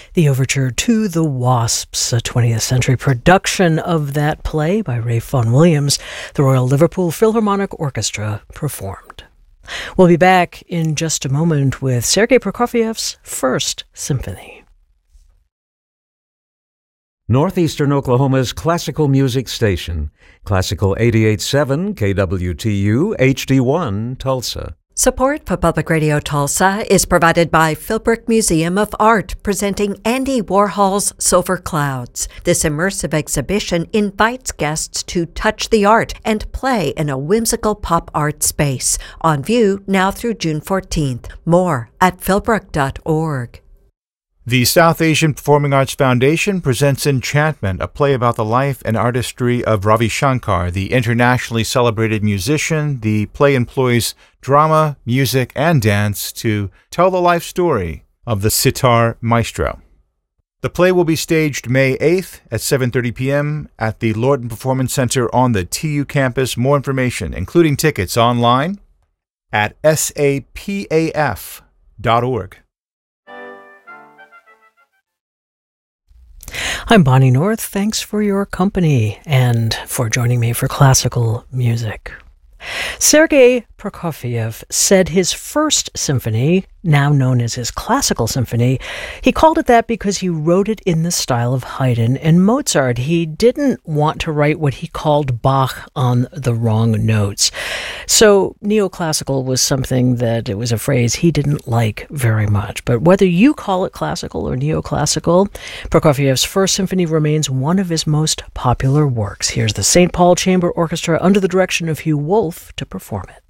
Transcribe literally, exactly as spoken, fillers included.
The overture to The Wasps, a twentieth century production of that play by Ralph Vaughan Williams, the Royal Liverpool Philharmonic Orchestra performed. We'll be back in just a moment with Sergei Prokofiev's First Symphony. Northeastern Oklahoma's classical music station, Classical eighty-eight point seven K W T U H D one, Tulsa. Support for Public Radio Tulsa is provided by Philbrook Museum of Art, presenting Andy Warhol's Silver Clouds. This immersive exhibition invites guests to touch the art and play in a whimsical pop art space. On view now through June fourteenth. More at philbrook dot org. The South Asian Performing Arts Foundation presents Enchantment, a play about the life and artistry of Ravi Shankar, the internationally celebrated musician. The play employs drama, music, and dance to tell the life story of the sitar maestro. The play will be staged May eighth at seven thirty p.m. at the Lorton Performance Center on the T U campus. More information, including tickets, online at S A P A F dot org. I'm Bonnie North. Thanks for your company and for joining me for classical music. Sergei Prokofiev said his first symphony, now known as his classical symphony, he called it that because he wrote it in the style of Haydn and Mozart. He didn't want to write what he called Bach on the wrong notes. So neoclassical was something that, it was a phrase he didn't like very much. But whether you call it classical or neoclassical, Prokofiev's First Symphony remains one of his most popular works. Here's the Saint Paul Chamber Orchestra under the direction of Hugh Wolf to perform it.